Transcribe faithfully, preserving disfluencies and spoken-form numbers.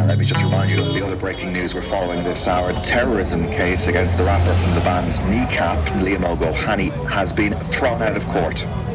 Uh, let me just remind you of the other breaking news we're following this hour. The terrorism case against the rapper from the band Kneecap, Liam O'Gohany, has been thrown out of court.